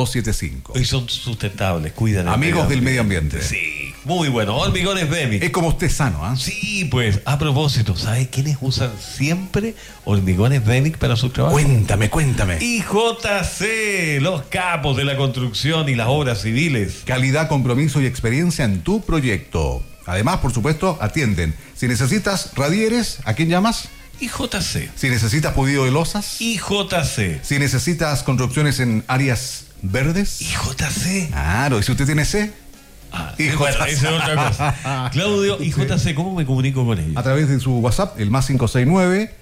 4275. Y son sustentables, cuidan el Amigos del medio ambiente. Sí, muy bueno. Hormigones Bemix. Es como usted sano, ¿ah? Sí, pues, a propósito, ¿sabe quiénes usan siempre Hormigones Bemix para su trabajo? Cuéntame. IJC, los capos de la construcción y las obras civiles. Calidad, compromiso y experiencia en tu proyecto. Además, por supuesto, atienden. Si necesitas radieres, ¿a quién llamas? IJC. Si necesitas pulido de losas. IJC. Si necesitas construcciones en áreas verdes. IJC. Claro, y si usted tiene C. Sí, bueno, esa es otra cosa. Claudio, IJC, ¿cómo me comunico con ellos? A través de su WhatsApp, el más 569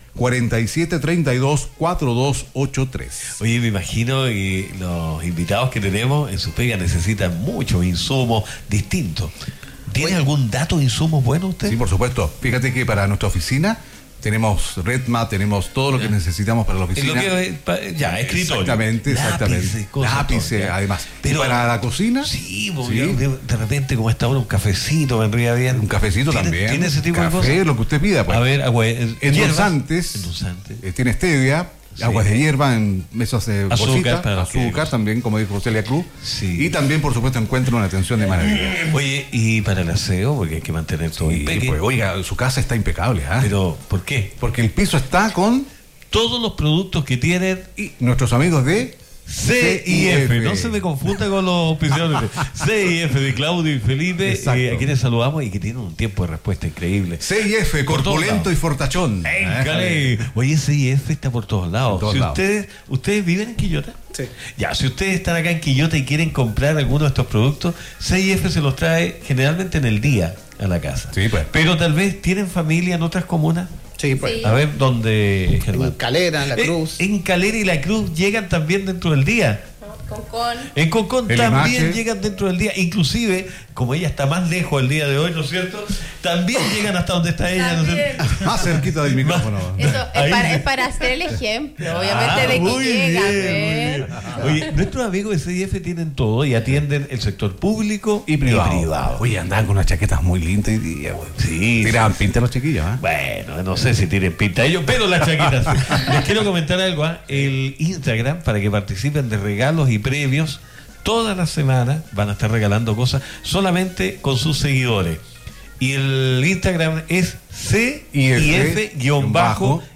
4732 4283. Oye, me imagino que los invitados que tenemos en su pega necesitan muchos insumos distintos. ¿Tiene algún dato de insumos bueno usted? Sí, por supuesto. Fíjate que para nuestra oficina tenemos Redma, tenemos todo lo que necesitamos para la oficina. Escritorio. Exactamente. Lápices, además. Pero para la cocina. Sí, de repente, como está ahora, un cafecito vendría bien. Un cafecito también. ¿Tiene ese tipo de cosas? Lo que usted pida, pues. A ver, endulzantes. Tiene stevia. Sí. Aguas de hierba en mesas de bolsita, azúcar también, como dijo Celia Cruz. Sí. Y también, por supuesto, encuentra una atención de maravilla. Oye, y para el aseo, porque hay que mantener todo impecable. Pues, oiga, su casa está impecable, ¿ah? Pero, ¿por qué? Porque el piso está con todos los productos que tienen y nuestros amigos de CIF. No se me confunda con los auspiciadores. CIF de Claudio y Felipe, a quienes saludamos y que tienen un tiempo de respuesta increíble. CIF, corpulento y fortachón. Oye, CIF está por todos lados. ¿Ustedes viven en Quillota? Sí. Ya, si ustedes están acá en Quillota y quieren comprar alguno de estos productos, CIF se los trae generalmente en el día a la casa. Sí, pues. Pero tal vez tienen familia en otras comunas. Sí, pues. A ver, ¿dónde, Germán? En Calera, en La Cruz. En Calera y La Cruz llegan también dentro del día. Concón. En Concón también llegan dentro del día. Inclusive, como ella está más lejos el día de hoy, ¿no es cierto? También llegan hasta donde está ella, ¿no es cierto? Más cerquita del micrófono. Eso es para hacer el ejemplo, obviamente, de que llegan. Oye, nuestros amigos de CIF tienen todo y atienden el sector público y privado. Oye, andan con unas chaquetas muy lindas hoy día, güey. Sí. Tiran pinta los chiquillos, ¿eh? Bueno, no sé si tienen pinta ellos, pero las chaquetas. Les quiero comentar algo, el Instagram, para que participen de regalos y premios. Todas las semanas van a estar regalando cosas solamente con sus seguidores. Y el Instagram es CIF-SPA.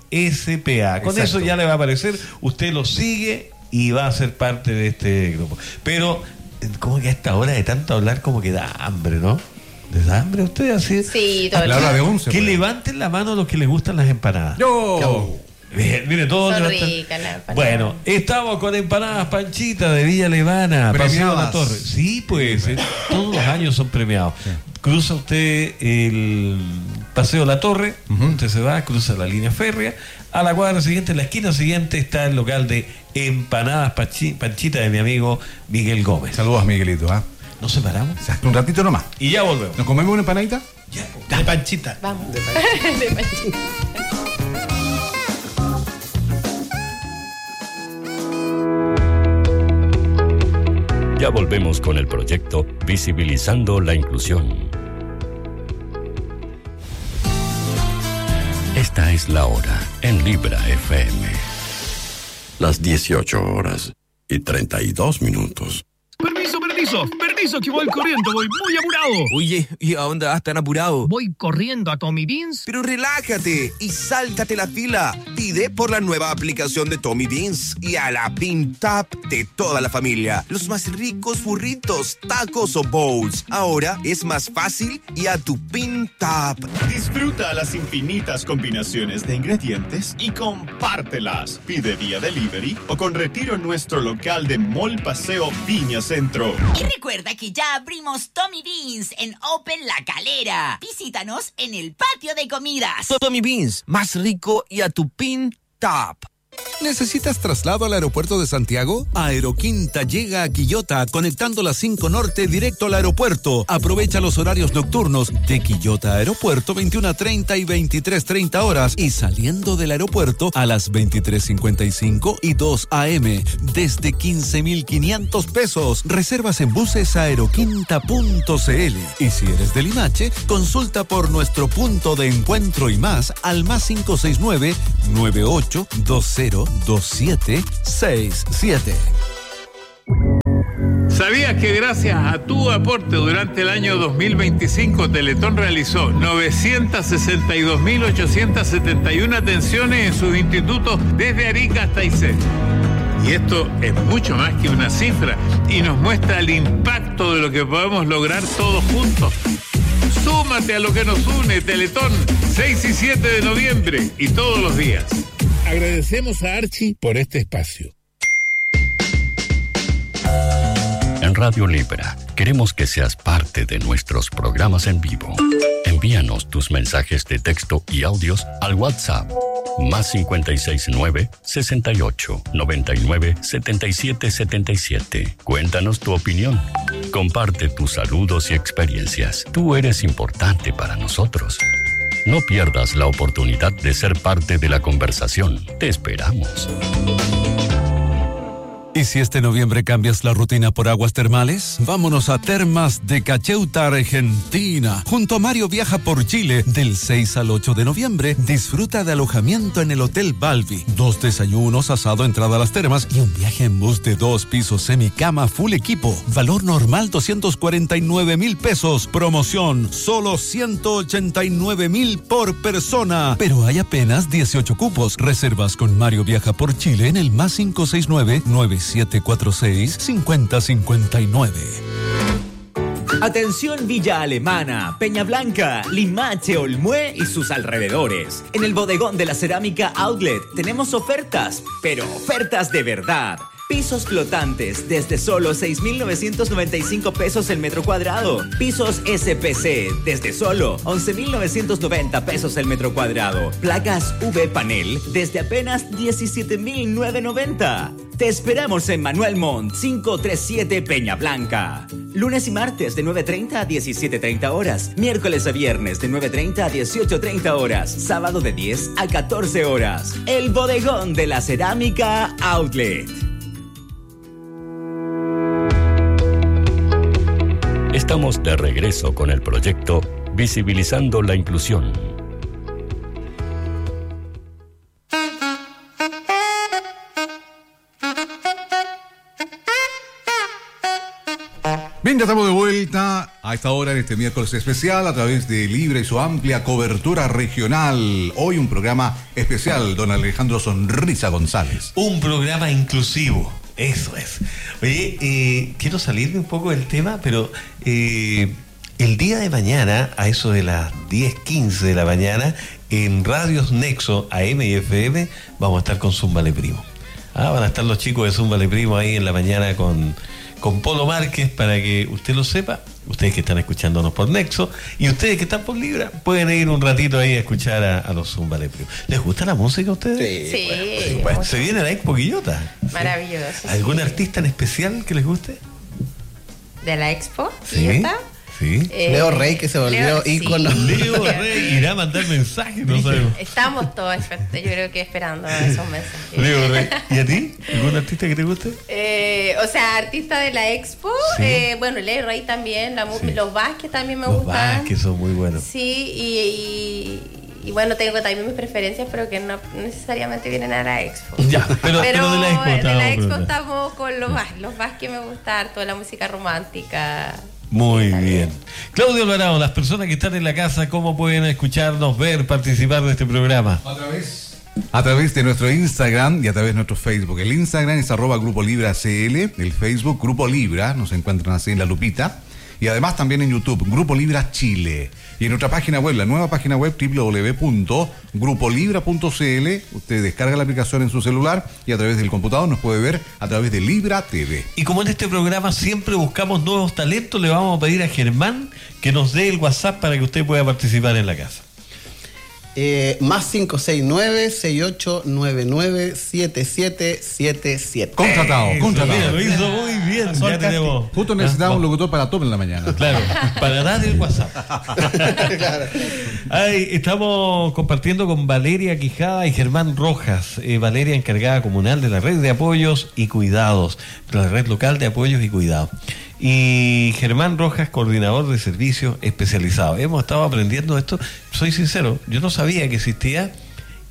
Con eso ya le va a aparecer. Usted lo sigue y va a ser parte de este grupo. Pero, como que a esta hora de tanto hablar, como que da hambre, ¿no? ¿Les da hambre a ustedes así? Sí, todo a la hora de 11. Que levanten la mano los que les gustan las empanadas. ¡Yo! Bien, mire, todos bueno, estamos con empanadas Panchita de Villa Alemana, Paseo La Torre. Sí, pues, todos los años son premiados. Sí. Cruza usted el Paseo La Torre, usted se va, cruza la línea férrea, a la cuadra siguiente, en la esquina siguiente está el local de empanadas Panchita de mi amigo Miguel Gómez. Saludos, Miguelito, ¿ah? ¿Nos separamos? Hasta un ratito nomás. Y ya volvemos. ¿Nos comemos una empanadita? Ya. De Panchita. Vamos. De Panchita. De Panchita. Ya volvemos con el proyecto Visibilizando la Inclusión. Esta es la hora en Libra FM. Las 18:32. Permiso, que voy corriendo, voy muy apurado. Oye, ¿y a dónde vas tan apurado? Voy corriendo a Tommy Beans. Pero relájate y sáltate la fila. Pide por la nueva aplicación de Tommy Beans y a la Pin Tap de toda la familia. Los más ricos burritos, tacos o bowls. Ahora es más fácil y a tu Pin Tap. Disfruta las infinitas combinaciones de ingredientes y compártelas. Pide vía delivery o con retiro en nuestro local de Mall Paseo Viña Centro. Y recuerda que ya abrimos Tommy Beans en Open La Calera. Visítanos en el patio de comidas. Tommy Beans, más rico y a tu Pin Tap. ¿Necesitas traslado al aeropuerto de Santiago? Aeroquinta llega a Quillota, conectando la 5 Norte directo al aeropuerto. Aprovecha los horarios nocturnos de Quillota Aeropuerto, 21:30 y 23:30 horas, y saliendo del aeropuerto a las 23:55 y 2 a.m. desde 15.500 pesos. Reservas en buses aeroquinta.cl. Y si eres de Limache, consulta por nuestro punto de encuentro y más al más 569-9820-2767. ¿Sabías que gracias a tu aporte durante el año 2025 Teletón realizó 962.871 atenciones en sus institutos desde Arica hasta Aysén? Y esto es mucho más que una cifra y nos muestra el impacto de lo que podemos lograr todos juntos. Súmate a lo que nos une, Teletón, 6 y 7 de noviembre y todos los días. Agradecemos a Archie por este espacio. En Radio Libra, queremos que seas parte de nuestros programas en vivo. Envíanos tus mensajes de texto y audios al WhatsApp +569 68 99 77 77. Cuéntanos tu opinión. Comparte tus saludos y experiencias. Tú eres importante para nosotros. No pierdas la oportunidad de ser parte de la conversación. Te esperamos. ¿Y si este noviembre cambias la rutina por aguas termales? Vámonos a Termas de Cacheuta, Argentina. Junto a Mario Viaja por Chile, del 6 al 8 de noviembre, disfruta de alojamiento en el Hotel Balbi. 2 desayunos, asado, entrada a las termas y un viaje en bus de 2 pisos, semicama, full equipo. Valor normal 249,000 pesos. Promoción, solo 189,000 por persona. Pero hay apenas 18 cupos. Reservas con Mario Viaja por Chile en el +569 9746-5059. Atención Villa Alemana, Peña Blanca, Limache, Olmué y sus alrededores. En el bodegón de la Cerámica Outlet tenemos ofertas, pero ofertas de verdad. Pisos flotantes desde solo 6,995 pesos el metro cuadrado. Pisos SPC desde solo 11,990 pesos el metro cuadrado. Placas V Panel desde apenas 17,990. Te esperamos en Manuel Montt 537 Peña Blanca. Lunes y martes de 9:30 a 17:30 horas. Miércoles a viernes de 9:30 a 18:30 horas. Sábado de 10 a 14 horas. El bodegón de la Cerámica Outlet. Estamos de regreso con el proyecto Visibilizando la Inclusión. Bien, ya estamos de vuelta a esta hora en este miércoles especial a través de Libre y su amplia cobertura regional. Hoy un programa especial, don Alejandro Sonrisa González. Un programa inclusivo. Eso es. Oye, quiero salirme un poco del tema, pero el día de mañana, a eso de las 10:15 de la mañana, en Radios Nexo, AM y FM, vamos a estar con Zúmbale Primo. Van a estar los chicos de Zúmbale Primo ahí en la mañana con Polo Márquez, para que usted lo sepa, ustedes que están escuchándonos por Nexo y ustedes que están por Libra, pueden ir un ratito ahí a escuchar a los Zúmbale Primo. ¿Les gusta la música a ustedes? Sí. Bueno, se viene la Expo Quillota. Maravilloso. ¿Sí? ¿Algún artista en especial que les guste? ¿De la Expo Quillota? Sí. Leo Rey, que se volvió ícono. Leo Rey irá a mandar mensajes, no sabemos. Estamos todos, yo creo que esperando esos mensajes. Leo Rey. ¿Y a ti? ¿Algún artista que te guste? O sea, artista de la Expo, sí. Bueno, Leo Rey también, los Vázquez también me gustan. Los Vázquez son muy buenos. Sí, y bueno, tengo también mis preferencias, pero que no necesariamente vienen a la Expo. Ya, pero de la Expo estamos con los Vázquez me gusta toda la música romántica. Muy bien. Claudio Alvarado, las personas que están en la casa, ¿cómo pueden escucharnos, ver, participar de este programa? A través de nuestro Instagram y a través de nuestro Facebook. El Instagram es @Grupo Libra CL, el Facebook Grupo Libra, nos encuentran así en la lupita. Y además también en YouTube, Grupo Libra Chile. Y en nuestra página web, la nueva página web, www.grupolibra.cl. Usted descarga la aplicación en su celular y a través del computador nos puede ver a través de Libra TV. Y como en este programa siempre buscamos nuevos talentos, le vamos a pedir a Germán que nos dé el WhatsApp para que usted pueda participar en la casa. +569-6899-7777. Contratado. Mira, lo hizo muy bien. Ya tenemos. Justo necesitamos un locutor para top en la mañana. Claro, para dar el WhatsApp. Claro. Estamos compartiendo con Valeria Quijada y Germán Rojas. Valeria, encargada comunal de la red de apoyos y cuidados, la red local de apoyos y cuidados. Y Germán Rojas, coordinador de servicios especializados. Hemos estado aprendiendo esto, soy sincero, yo no sabía que existía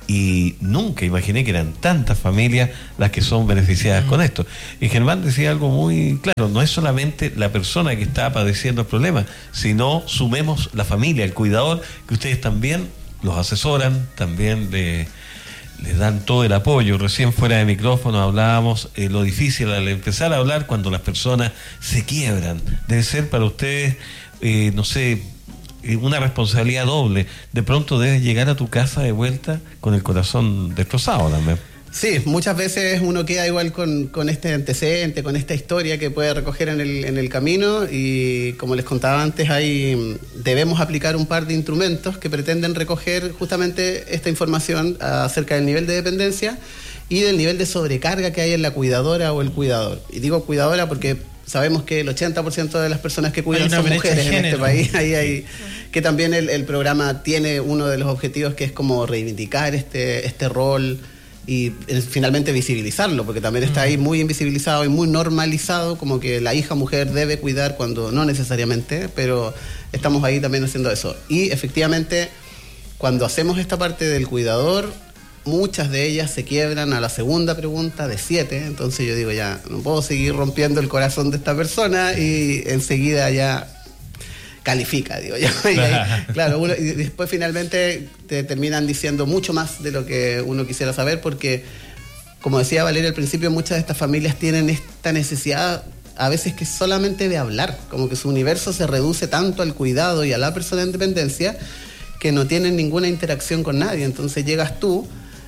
y nunca imaginé que eran tantas familias las que son beneficiadas con esto. Y Germán decía algo muy claro, no es solamente la persona que está padeciendo el problema, sino sumemos la familia, el cuidador, que ustedes también los asesoran, también les dan todo el apoyo. Recién fuera de micrófono hablábamos lo difícil al empezar a hablar cuando las personas se quiebran. Debe ser para ustedes, no sé, una responsabilidad doble. De pronto debes llegar a tu casa de vuelta con el corazón destrozado también. Sí, muchas veces uno queda igual con este antecedente, con esta historia que puede recoger en el camino, y como les contaba antes, debemos aplicar un par de instrumentos que pretenden recoger justamente esta información acerca del nivel de dependencia y del nivel de sobrecarga que hay en la cuidadora o el cuidador. Y digo cuidadora porque sabemos que el 80% de las personas que cuidan son mujeres en este país. Ahí hay, que también el programa tiene uno de los objetivos que es como reivindicar este rol y finalmente visibilizarlo, porque también está ahí muy invisibilizado y muy normalizado, como que la hija mujer debe cuidar cuando no necesariamente, pero estamos ahí también haciendo eso. Y efectivamente, cuando hacemos esta parte del cuidador, muchas de ellas se quiebran a la segunda pregunta de 7, entonces yo digo, ya, no puedo seguir rompiendo el corazón de esta persona, y enseguida ya califica, digo yo. Y ahí, claro, y después finalmente te terminan diciendo mucho más de lo que uno quisiera saber, porque, como decía Valeria al principio, muchas de estas familias tienen esta necesidad a veces que solamente de hablar, como que su universo se reduce tanto al cuidado y a la persona en dependencia que no tienen ninguna interacción con nadie. Entonces llegas tú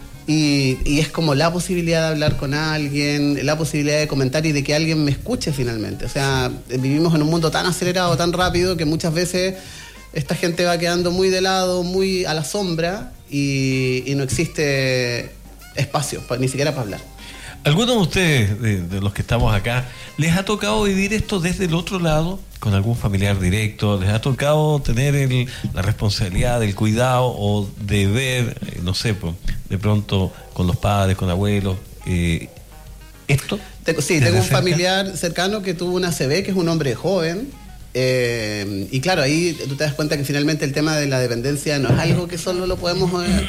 y es como la posibilidad de hablar con alguien, la posibilidad de comentar y de que alguien me escuche finalmente. O sea, vivimos en un mundo tan acelerado, tan rápido, que muchas veces esta gente va quedando muy de lado, muy a la sombra, y no existe espacio, ni siquiera para hablar. ¿Algunos de ustedes, de los que estamos acá, les ha tocado vivir esto desde el otro lado, con algún familiar directo? ¿Les ha tocado tener la responsabilidad del cuidado o de ver, no sé, pues, de pronto con los padres, con abuelos, esto? Sí, tengo un familiar cercano que tuvo una ACV, que es un hombre joven. Y claro, ahí tú te das cuenta que finalmente el tema de la dependencia no es algo que solo lo podemos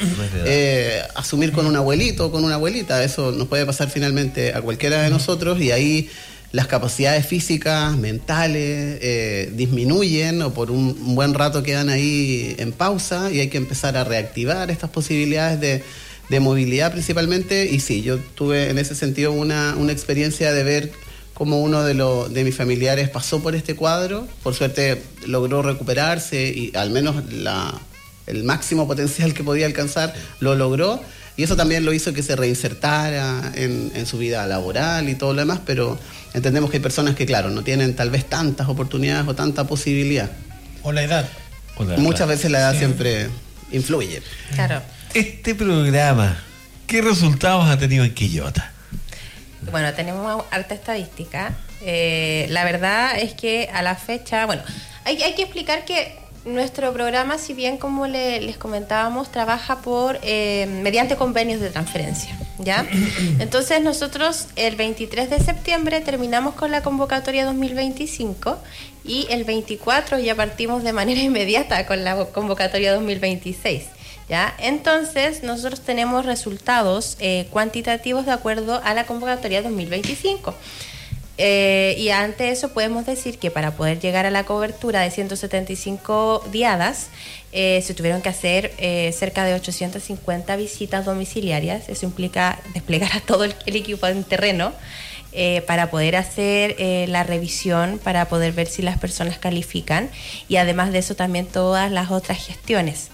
asumir con un abuelito o con una abuelita. Eso nos puede pasar finalmente a cualquiera de nosotros, y ahí las capacidades físicas, mentales, disminuyen, o por un buen rato quedan ahí en pausa, y hay que empezar a reactivar estas posibilidades de movilidad principalmente. Y sí, yo tuve en ese sentido una experiencia de ver como uno de mis familiares pasó por este cuadro. Por suerte logró recuperarse, y al menos el máximo potencial que podía alcanzar lo logró, y eso también lo hizo que se reinsertara en su vida laboral y todo lo demás. Pero entendemos que hay personas que, claro, no tienen tal vez tantas oportunidades o tanta posibilidad. O la edad. Muchas veces la edad siempre influye. Claro. Este programa, ¿qué resultados ha tenido en Quillota? Bueno, tenemos harta estadística. La verdad es que a la fecha, bueno, hay que explicar que nuestro programa, si bien como les comentábamos, trabaja mediante convenios de transferencia, ¿ya? Entonces nosotros el 23 de septiembre terminamos con la convocatoria 2025, y el 24 ya partimos de manera inmediata con la convocatoria 2026. ¿Ya? Entonces, nosotros tenemos resultados cuantitativos de acuerdo a la convocatoria 2025. Y ante eso podemos decir que para poder llegar a la cobertura de 175 diadas, se tuvieron que hacer cerca de 850 visitas domiciliarias. Eso implica desplegar a todo el equipo en terreno para poder hacer la revisión, para poder ver si las personas califican, y además de eso también todas las otras gestiones.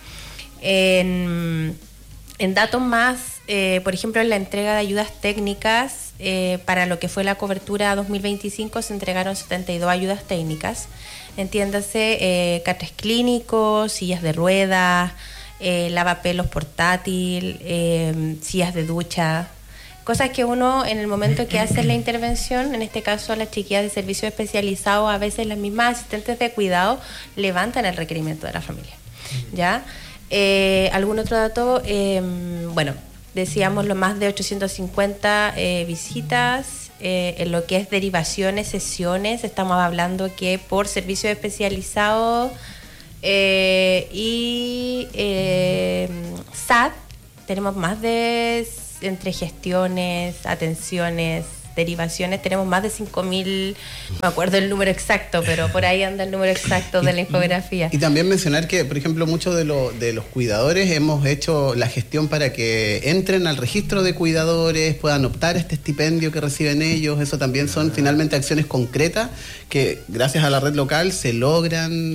En datos más, por ejemplo, en la entrega de ayudas técnicas, para lo que fue la cobertura 2025 se entregaron 72 ayudas técnicas, entiéndase, catres clínicos, sillas de ruedas, lavapelos portátil, sillas de ducha, cosas que uno en el momento que hace la intervención, en este caso las chiquillas de servicio especializado, a veces las mismas asistentes de cuidado levantan el requerimiento de la familia, ¿ya? ¿Algún otro dato? Bueno, decíamos lo más de 850 visitas. En lo que es derivaciones, sesiones, estamos hablando que por servicio especializado y SAT tenemos más de, entre gestiones, atenciones, derivaciones, tenemos más de 5.000, no me acuerdo el número exacto, pero por ahí anda el número exacto de la infografía. Y también mencionar que, por ejemplo, muchos de los cuidadores hemos hecho la gestión para que entren al registro de cuidadores, puedan optar a este estipendio que reciben ellos. Eso también son finalmente acciones concretas que gracias a la red local se logran,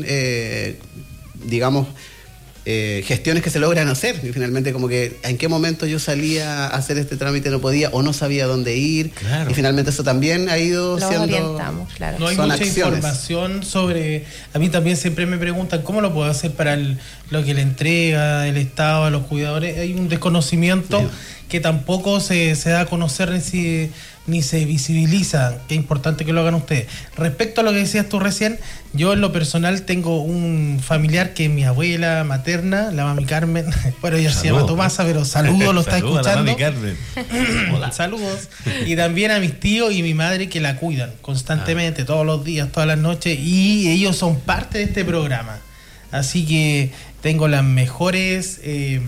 digamos, gestiones que se logran hacer, y finalmente como que en qué momento yo salía a hacer este trámite no podía o no sabía dónde ir, y finalmente eso también ha ido siendo... orientamos, claro. No hay mucha información sobre... A mí también siempre me preguntan cómo lo puedo hacer para lo que le entrega el Estado a los cuidadores. Hay un desconocimiento que tampoco se da a conocer ni se visibiliza. Qué importante que lo hagan ustedes. Respecto a lo que decías tú recién, yo en lo personal tengo un familiar que es mi abuela materna, la mami Carmen. Bueno, ella se llama Tomasa, pero saludos, lo está escuchando. A la mami Carmen. Hola. Saludos. Y también a mis tíos y mi madre que la cuidan constantemente, todos los días, todas las noches, y ellos son parte de este programa. Así que tengo las mejores...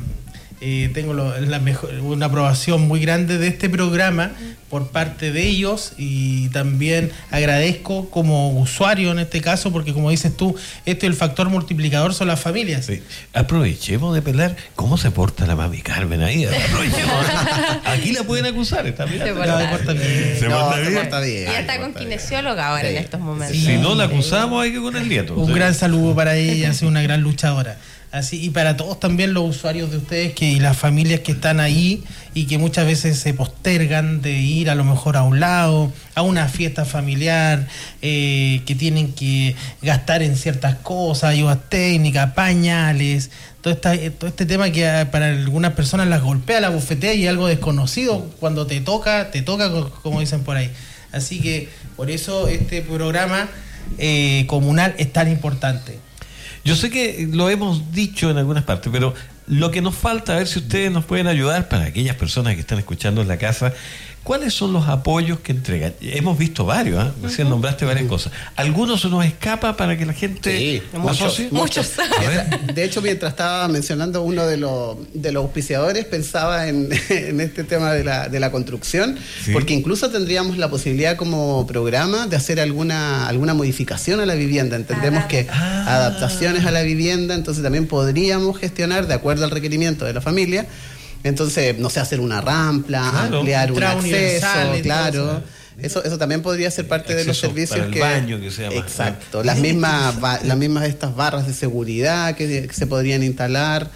tengo una aprobación muy grande de este programa por parte de ellos, y también agradezco como usuario en este caso, porque como dices tú, el factor multiplicador son las familias. Sí. Aprovechemos de pelar cómo se porta la mami Carmen ahí. Aprovechemos. Aquí la pueden acusar. Está bien. Se porta bien. Se porta bien. Y está con kinesióloga ahora en estos momentos. Si no la acusamos, hay que con el nieto. Un gran saludo para ella, es una gran luchadora. Así, y para todos también los usuarios de ustedes y las familias que están ahí y que muchas veces se postergan de ir a lo mejor a un lado, a una fiesta familiar, que tienen que gastar en ciertas cosas, ayudas técnicas, pañales, todo este tema que para algunas personas las golpea, la bofetea y es algo desconocido. Cuando te toca, como dicen por ahí. Así que por eso este programa comunal es tan importante. Yo sé que lo hemos dicho en algunas partes, pero lo que nos falta, a ver si ustedes nos pueden ayudar para aquellas personas que están escuchando en la casa, ¿cuáles son los apoyos que entregan? Hemos visto varios, ¿eh? Recién nombraste varias cosas. ¿Algunos se nos escapa para que la gente... Sí, muchos. De hecho, mientras estaba mencionando uno de los auspiciadores, pensaba en este tema de la construcción, porque incluso tendríamos la posibilidad como programa de hacer alguna modificación a la vivienda. Entendemos que adaptaciones a la vivienda, entonces también podríamos gestionar de acuerdo al requerimiento de la familia. Entonces, no sé, hacer una rampa, ampliar un acceso, claro. Eso también podría ser parte de los servicios para el baño que sea más. Exacto. Las mismas estas barras de seguridad que se podrían instalar.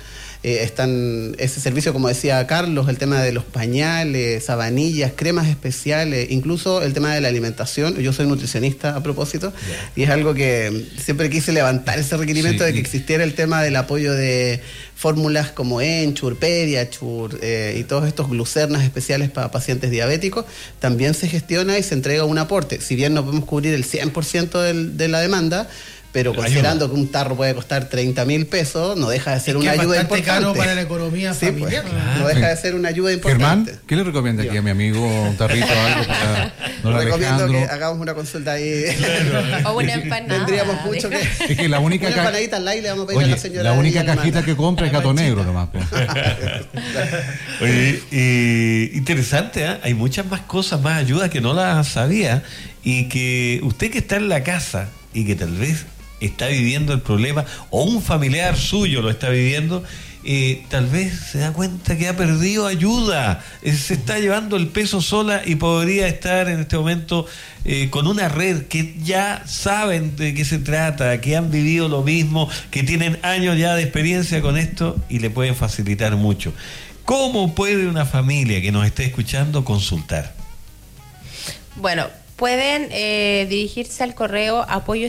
Están ese servicio, como decía Carlos, el tema de los pañales, sabanillas, cremas especiales, incluso el tema de la alimentación. Yo soy nutricionista a propósito, y es algo que siempre quise levantar ese requerimiento de que existiera el tema del apoyo de fórmulas como Ensure, Pediasure y todos estos glucernas especiales para pacientes diabéticos. También se gestiona y se entrega un aporte. Si bien no podemos cubrir el 100% de la demanda, pero considerando que un tarro puede costar 30.000 pesos, no deja de ser una ayuda importante. Caro para la economía familiar. Pues, no deja de ser una ayuda importante. Germán, ¿qué le recomienda aquí a mi amigo un tarrito o algo para don Recomiendo que hagamos una consulta ahí. O una empanada. Tendríamos mucho que... Es que la única una empanadita light le vamos a pedir a la señora. La única cajita que compra es gato negro nomás. Oye, interesante, ¿eh? Hay muchas más cosas, más ayudas que no las sabía, y que usted que está en la casa y que tal vez está viviendo el problema, o un familiar suyo lo está viviendo, tal vez se da cuenta que ha perdido ayuda, se está llevando el peso sola y podría estar en este momento con una red que ya saben de qué se trata, que han vivido lo mismo, que tienen años ya de experiencia con esto y le pueden facilitar mucho. ¿Cómo puede una familia que nos esté escuchando consultar? Bueno, pueden dirigirse al correo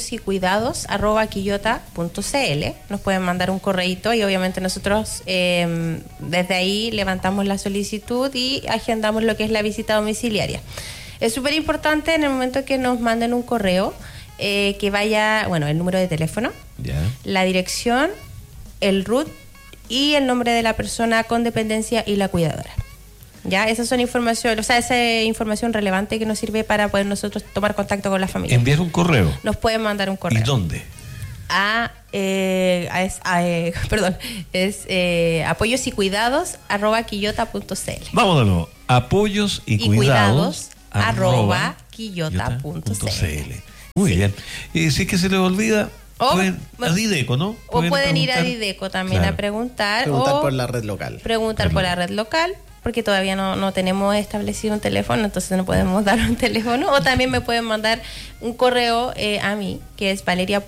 apoyosycuidados@quillota.cl. Nos pueden mandar un correíto y obviamente nosotros desde ahí levantamos la solicitud y agendamos lo que es la visita domiciliaria. Es súper importante en el momento que nos manden un correo que vaya, bueno, el número de teléfono, la dirección, el RUT y el nombre de la persona con dependencia y la cuidadora. Ya, esas son información, esa información relevante que nos sirve para poder nosotros tomar contacto con la familia. ¿Enviar un correo? Nos pueden mandar un correo. ¿Y dónde? apoyosycuidados@quillota.cl. Vamos de nuevo. Apoyos y cuidados @quillota.cl. Muy bien. Y si es que se les olvida, pueden a Dideco, ¿no? Pueden ir a Dideco también a preguntar. Preguntar por la red local. Preguntar por la red local, porque todavía no tenemos establecido un teléfono, entonces no podemos dar un teléfono. O también me pueden mandar un correo a mí, que es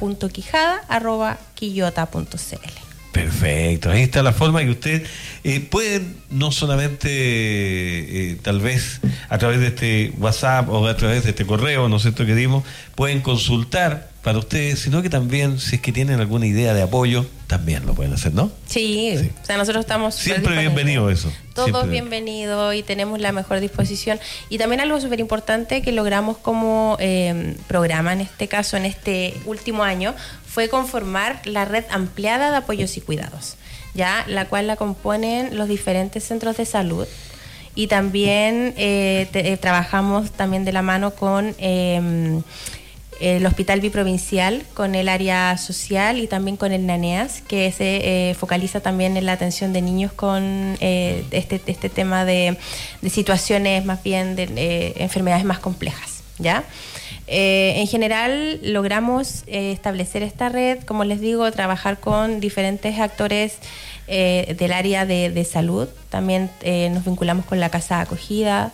valeria.quijada@quillota.cl. Perfecto, ahí está la forma que ustedes pueden no solamente tal vez a través de este WhatsApp o a través de este correo, ¿no es cierto?, que dimos, pueden consultar para ustedes, sino que también si es que tienen alguna idea de apoyo, también lo pueden hacer, ¿no? Sí. O sea, nosotros estamos siempre bienvenido eso. Todos bienvenidos y tenemos la mejor disposición. Y también algo súper importante que logramos como programa, en este caso, en este último año, fue conformar la red ampliada de apoyos y cuidados, ya la cual la componen los diferentes centros de salud, y también trabajamos también de la mano con el Hospital Biprovincial, con el área social y también con el NANEAS, que se focaliza también en la atención de niños con este tema de situaciones más bien de enfermedades más complejas, ¿ya? En general logramos establecer esta red, como les digo, trabajar con diferentes actores del área de salud. También nos vinculamos con la casa de acogida,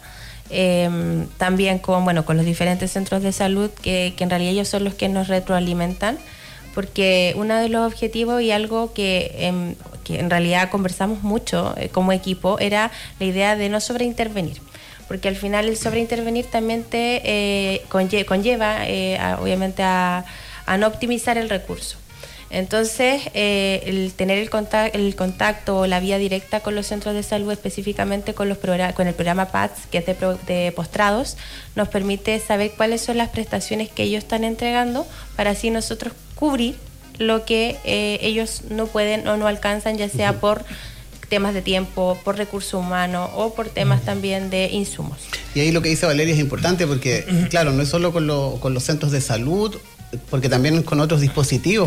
también con los diferentes centros de salud que en realidad ellos son los que nos retroalimentan, porque uno de los objetivos y algo que en realidad conversamos mucho como equipo era la idea de no sobreintervenir, porque al final el sobreintervenir también te conlleva obviamente a no optimizar el recurso. Entonces, el tener el contacto o la vía directa con los centros de salud, específicamente con el programa PATS, que es de postrados, nos permite saber cuáles son las prestaciones que ellos están entregando, para así nosotros cubrir lo que ellos no pueden o no alcanzan, ya sea por temas de tiempo, por recursos humanos o por temas también de insumos. Y ahí lo que dice Valeria es importante, porque claro, no es solo con los centros de salud, porque también con otros dispositivos,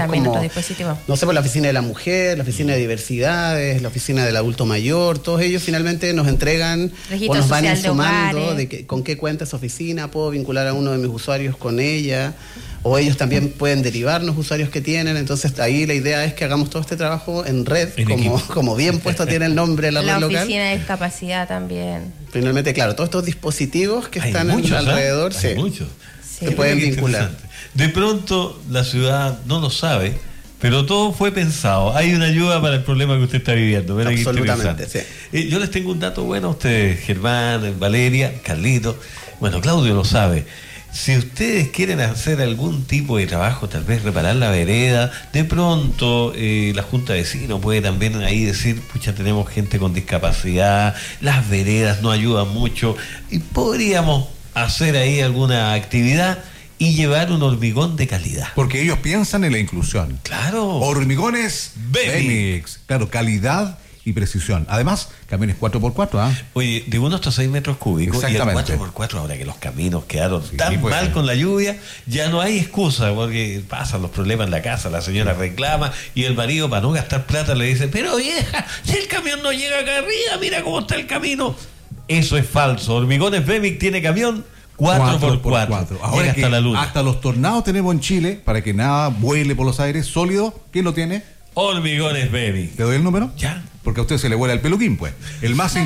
no sé, por la oficina de la mujer, la oficina de diversidades, la oficina del adulto mayor, todos ellos finalmente nos entregan registro o nos van insumando con qué cuenta esa oficina, puedo vincular a uno de mis usuarios con ella, o ellos también pueden derivarnos usuarios que tienen. Entonces ahí la idea es que hagamos todo este trabajo en red, como bien puesto tiene el nombre de la red local. La oficina de discapacidad también. Finalmente, claro, todos estos dispositivos que están alrededor se pueden vincular. De pronto la ciudad no lo sabe, pero todo fue pensado. Hay una ayuda para el problema que usted está viviendo. Absolutamente, sí. Yo les tengo un dato bueno a ustedes, Germán, Valeria, Carlito. Bueno, Claudio lo sabe. Si ustedes quieren hacer algún tipo de trabajo, tal vez reparar la vereda, de pronto la Junta de Vecinos puede también ahí decir, pucha, tenemos gente con discapacidad, las veredas no ayudan mucho, y podríamos hacer ahí alguna actividad y llevar un hormigón de calidad. Porque ellos piensan en la inclusión. Claro. Hormigones Bemix. Claro, calidad y precisión. Además, camiones 4x4, ¿ah? Oye, de 1 hasta 6 metros cúbicos. Exactamente. Y el 4x4, ahora que los caminos quedaron tan mal con la lluvia, ya no hay excusa, porque pasan los problemas en la casa, la señora reclama y el marido, para no gastar plata, le dice, pero vieja, si el camión no llega acá arriba, mira cómo está el camino. Eso es falso. Hormigones Bemix tiene camión 4x4. Ahora que hasta los tornados tenemos en Chile, para que nada vuele por los aires, sólido. ¿Quién lo tiene? Hormigones Bemix. ¿Te doy el número? Ya. Porque a usted se le vuela el peluquín, pues. El más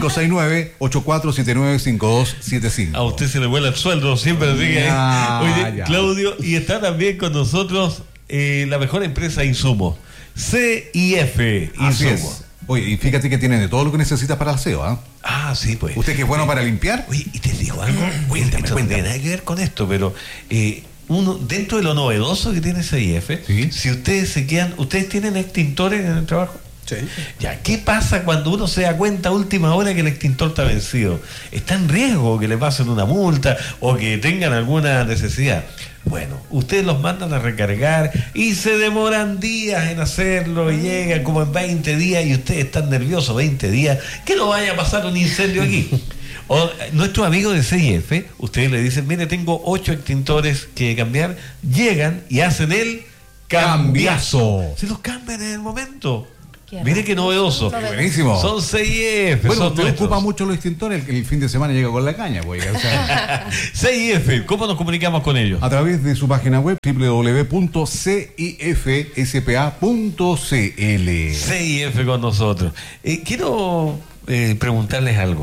569-8479-5275. A usted se le vuela el sueldo, siempre sigue. Oye, Claudio, y está también con nosotros la mejor empresa de insumos, CIF Insumos. Oye, y fíjate que tienen de todo lo que necesitas para el aseo, ¿ah? Ah, sí, pues. ¿Usted que es bueno para limpiar? Oye, y te digo algo, esto no tiene nada que ver con esto, pero dentro de lo novedoso que tiene CIF, si ustedes se quedan, ¿ustedes tienen extintores en el trabajo? Sí. Ya, ¿qué pasa cuando uno se da cuenta a última hora que el extintor está vencido? ¿Está en riesgo que le pasen una multa o que tengan alguna necesidad? Bueno, ustedes los mandan a recargar y se demoran días en hacerlo y llegan como en 20 días y ustedes están nerviosos 20 días, que no vaya a pasar un incendio aquí. O nuestros amigos de CIF, ustedes le dicen, mire, tengo 8 extintores que cambiar, llegan y hacen el cambiazo. Se los cambian en el momento. Mire qué novedoso. Buenísimo. Son 6F. Bueno, usted ocupa mucho los extintores. El fin de semana llega con la caña. Pues, o sea. 6F. ¿Cómo nos comunicamos con ellos? A través de su página web www.cifspa.cl. 6F con nosotros. Quiero preguntarles algo.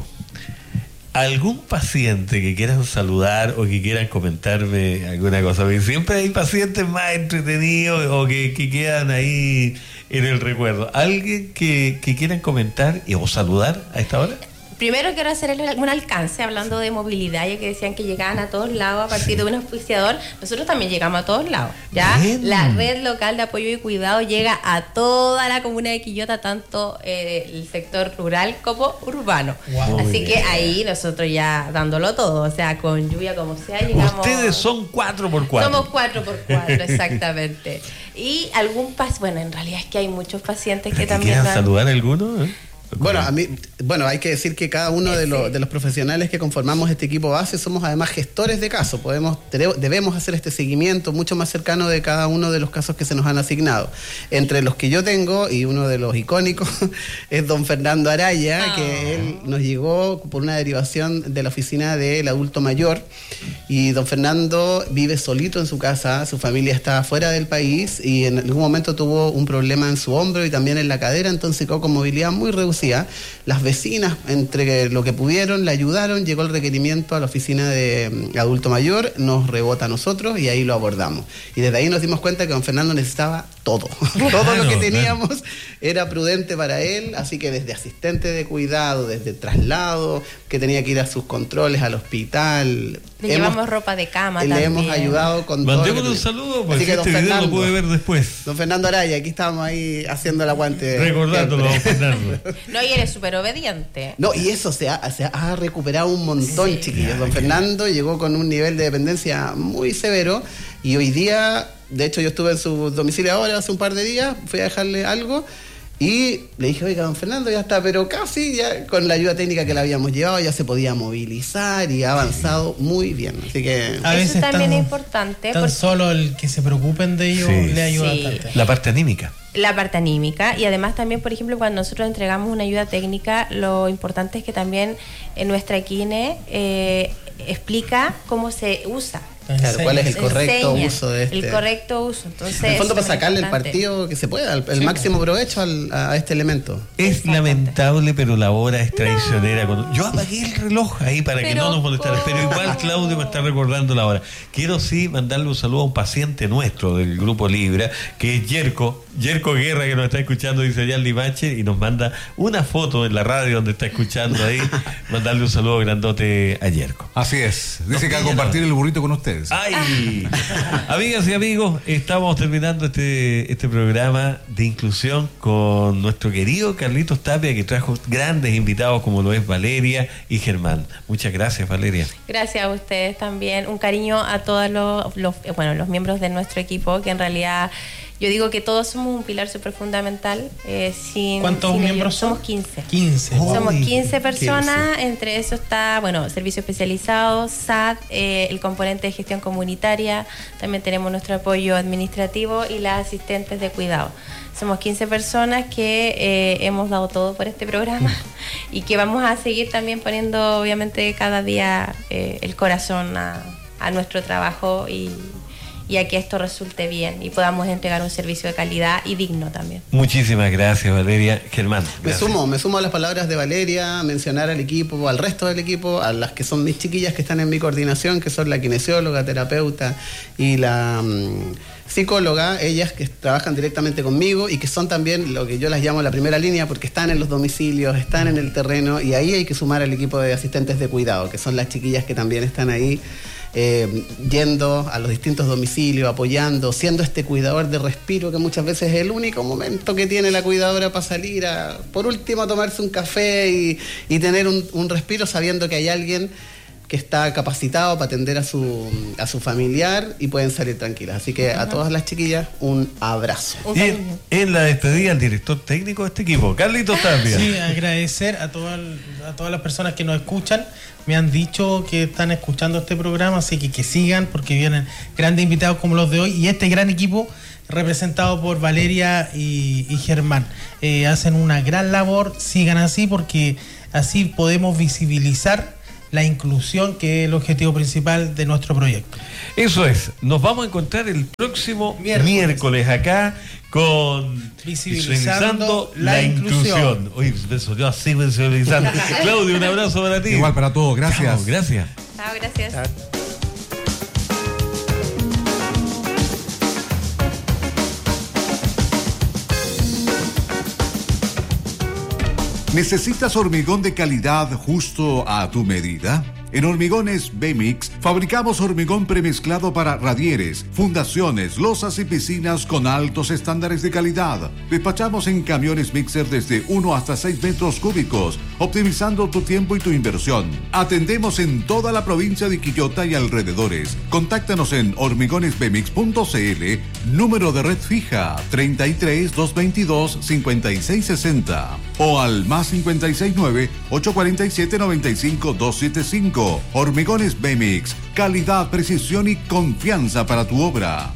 ¿Algún paciente que quieran saludar o que quieran comentarme alguna cosa? Porque siempre hay pacientes más entretenidos o que quedan ahí en el recuerdo. ¿Alguien que quieran comentar o saludar a esta hora? Primero quiero hacer un alcance hablando de movilidad, ya que decían que llegaban a todos lados a partir de un auspiciador. Nosotros también llegamos a todos lados. Ya bien. La red local de apoyo y cuidado llega a toda la comuna de Quillota, tanto el sector rural como urbano. Wow, así que ahí nosotros ya dándolo todo, o sea, con lluvia como sea, llegamos. Ustedes son 4x4. Somos 4x4, exactamente. Y bueno, en realidad es que hay muchos pacientes que también ¿Quieran saludar a alguno? Bueno, hay que decir que cada uno de los profesionales que conformamos este equipo base somos además gestores de casos. Debemos hacer este seguimiento mucho más cercano de cada uno de los casos que se nos han asignado. Entre los que yo tengo, y uno de los icónicos, es don Fernando Araya, que él nos llegó por una derivación de la oficina del adulto mayor. Y don Fernando vive solito en su casa, su familia está fuera del país y en algún momento tuvo un problema en su hombro y también en la cadera, entonces quedó con movilidad muy reducida. Las vecinas, entre lo que pudieron, le ayudaron, llegó el requerimiento a la oficina de adulto mayor, nos rebota a nosotros y ahí lo abordamos. Y desde ahí nos dimos cuenta que don Fernando necesitaba todo. Todo lo que teníamos era prudente para él, así que desde asistente de cuidado, desde traslado, que tenía que ir a sus controles al hospital. Le llevamos ropa de cama también. Le hemos ayudado con todo. Mandémosle un saludo, porque este video lo puede ver después. Don Fernando Araya, aquí estamos ahí haciendo el aguante. Recordándolo, don Fernando. No, y eres súper obediente. No, y eso se ha recuperado un montón, chiquillos. Don Fernando llegó con un nivel de dependencia muy severo y hoy día, de hecho yo estuve en su domicilio ahora hace un par de días, fui a dejarle algo y le dije, oiga, don Fernando, ya está, pero casi ya con la ayuda técnica que le habíamos llevado ya se podía movilizar y ha avanzado muy bien. Así que a veces eso también es importante. Tan solo el que se preocupen de ellos le ayuda bastante. La parte anímica. La parte anímica, y además también, por ejemplo, cuando nosotros entregamos una ayuda técnica, lo importante es que también en nuestra Kine explica cómo se usa. Claro, cuál es el correcto uso de este. El correcto uso. Entonces, en el fondo, para sacarle el partido que se pueda, el máximo provecho a este elemento. Es lamentable, pero la hora es traicionera. Yo apagué el reloj ahí para que no nos molestara, pero igual Claudio me está recordando la hora. Quiero sí mandarle un saludo a un paciente nuestro del Grupo Libra, que es Yerko Guerra, que nos está escuchando, dice allá en Limache, y nos manda una foto en la radio donde está escuchando ahí. Mandarle un saludo grandote a Yerko. Así es. Dice que va a compartir el burrito con ustedes. ¡Ay! Amigas y amigos, estamos terminando este programa de inclusión con nuestro querido Carlitos Tapia, que trajo grandes invitados como lo es Valeria y Germán. Muchas gracias, Valeria. Gracias a ustedes también. Un cariño a todos los miembros de nuestro equipo, que en realidad yo digo que todos somos un pilar súper fundamental. ¿Cuántos miembros somos? 15. 15. Somos 15 personas, 15. Entre eso está, servicio especializado, SAT, el componente de gestión comunitaria, también tenemos nuestro apoyo administrativo y las asistentes de cuidado. Somos 15 personas que hemos dado todo por este programa y que vamos a seguir también poniendo, obviamente, cada día el corazón a nuestro trabajo y a que esto resulte bien y podamos entregar un servicio de calidad y digno también. Muchísimas gracias, Valeria. Germán. Me sumo a las palabras de Valeria, mencionar al equipo, al resto del equipo, a las que son mis chiquillas que están en mi coordinación, que son la kinesióloga, terapeuta y la psicóloga, ellas que trabajan directamente conmigo y que son también lo que yo las llamo la primera línea, porque están en los domicilios, están en el terreno, y ahí hay que sumar al equipo de asistentes de cuidado, que son las chiquillas que también están ahí yendo a los distintos domicilios, apoyando, siendo este cuidador de respiro, que muchas veces es el único momento que tiene la cuidadora para salir por último, a tomarse un café y tener un respiro, sabiendo que hay alguien que está capacitado para atender a su familiar y pueden salir tranquilas. Así que a todas las chiquillas, un abrazo. Y en la despedida, el director técnico de este equipo, Carlitos Tapia. Sí, agradecer a todas las personas que nos escuchan. Me han dicho que están escuchando este programa, así que sigan, porque vienen grandes invitados como los de hoy y este gran equipo representado por Valeria y Germán. Hacen una gran labor, sigan así porque así podemos visibilizar la inclusión, que es el objetivo principal de nuestro proyecto. Eso es, nos vamos a encontrar el próximo miércoles acá con Visibilizando la Inclusión. Uy, eso yo así visibilizando. Claudio, un abrazo para ti. Igual para todos, gracias. Chao, gracias. Chao, gracias. Chao. ¿Necesitas hormigón de calidad justo a tu medida? En Hormigones B-Mix fabricamos hormigón premezclado para radieres, fundaciones, losas y piscinas con altos estándares de calidad. Despachamos en camiones mixer desde 1 hasta 6 metros cúbicos, optimizando tu tiempo y tu inversión. Atendemos en toda la provincia de Quillota y alrededores. Contáctanos en hormigonesbmix.cl, número de red fija 33 222 5660 o al más 569 847 95 275. Hormigones B-Mix, calidad, precisión y confianza para tu obra.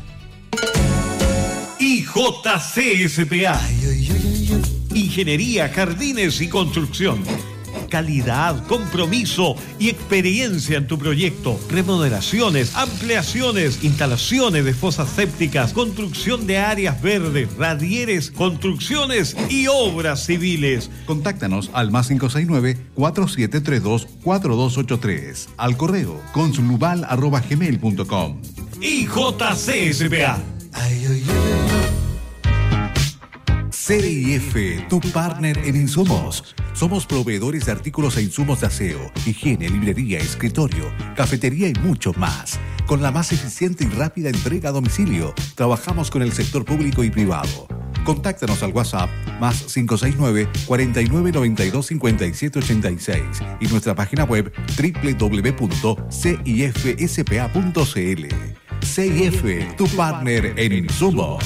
IJCSPA, Ingeniería, Jardines y Construcción. Calidad, compromiso y experiencia en tu proyecto. Remodelaciones, ampliaciones, instalaciones de fosas sépticas, construcción de áreas verdes, radieres, construcciones y obras civiles. Contáctanos al más 569-4732-4283. Al correo consulubal@gmail.com. IJCSPA. CIF, tu partner en insumos. Somos proveedores de artículos e insumos de aseo, higiene, librería, escritorio, cafetería y mucho más. Con la más eficiente y rápida entrega a domicilio, trabajamos con el sector público y privado. Contáctanos al WhatsApp más 569-4992-5786 y nuestra página web www.cifspa.cl. CIF, tu partner en insumos.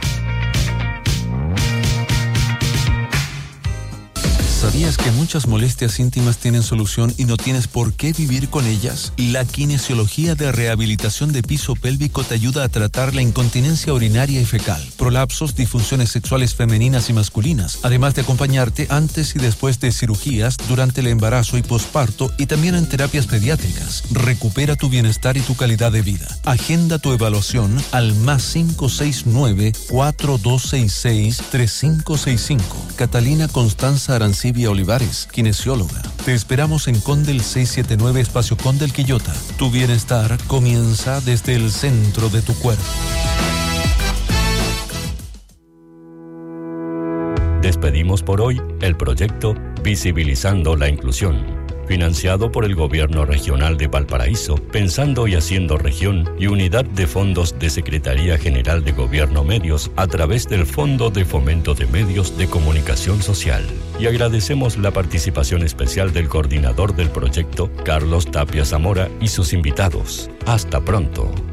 ¿Sabías que muchas molestias íntimas tienen solución y no tienes por qué vivir con ellas? La kinesiología de rehabilitación de piso pélvico te ayuda a tratar la incontinencia urinaria y fecal, prolapsos, disfunciones sexuales femeninas y masculinas, además de acompañarte antes y después de cirugías, durante el embarazo y posparto y también en terapias pediátricas. Recupera tu bienestar y tu calidad de vida. Agenda tu evaluación al más 569-4266-3565. Catalina Constanza Arancibia Olivares, kinesióloga. Te esperamos en Condel 679, Espacio Condel, Quillota. Tu bienestar comienza desde el centro de tu cuerpo. Despedimos por hoy el proyecto Visibilizando la Inclusión, financiado por el Gobierno Regional de Valparaíso, Pensando y Haciendo Región y Unidad de Fondos de Secretaría General de Gobierno Medios a través del Fondo de Fomento de Medios de Comunicación Social. Y agradecemos la participación especial del coordinador del proyecto, Carlos Tapia Zamora, y sus invitados. Hasta pronto.